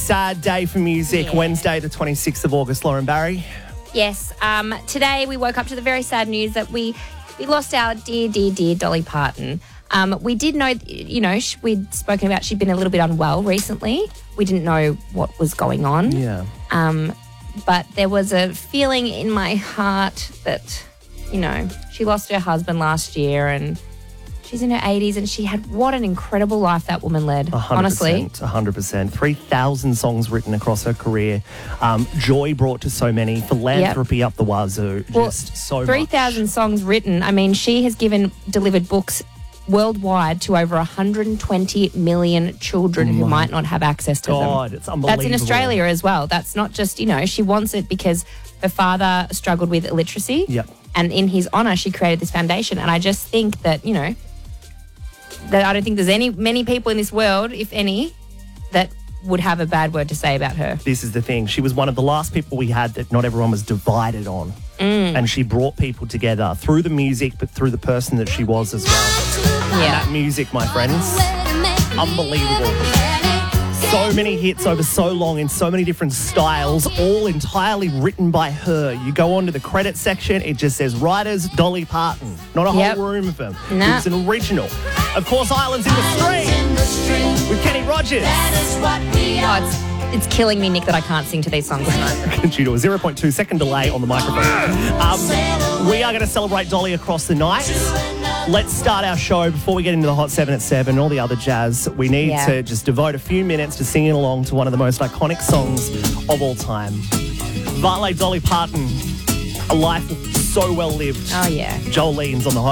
sad day for music. Yeah. Wednesday, the 26th of August. Lauren Barry. Yes. Today we woke up to the very sad news that we lost our dear Dolly Parton. We did know, we'd spoken about she'd been a little bit unwell recently. We didn't know what was going on. Yeah. But there was a feeling in my heart that, she lost her husband last year and she's in her 80s and she had what an incredible life that woman led, 100%, honestly. 100%. 3,000 songs written across her career. Joy brought to so many. Philanthropy up the wazoo. Just so 3,000 much. songs written. I mean, she has delivered books worldwide to over 120 million children who might not have access to God, them. it's unbelievable. That's in Australia as well. That's not just, she wants it because her father struggled with illiteracy. Yep. And in his honour, she created this foundation. And I just think that, that I don't think there's many people in this world, if any, that would have a bad word to say about her. This is the thing. She was one of the last people we had that not everyone was divided on. And she brought people together through the music, but through the person that she was as well. And that music, my friends, unbelievable. So many hits over so long in so many different styles, all entirely written by her. You go on to the credit section, it just says writers Dolly Parton. Not a whole room of them. Nah. It's an original. Of course, Islands in the Stream with Kenny Rogers. Oh, it's killing me, Nick, that I can't sing to these songs tonight. Due to a 0.2 second delay on the microphone. We are going to celebrate Dolly across the night. Let's start our show before we get into the Hot 7 at 7 and all the other jazz. We need to just devote a few minutes to singing along to one of the most iconic songs of all time. Valet Dolly Parton, a life so well lived. Oh, yeah. Jolene's on the Hot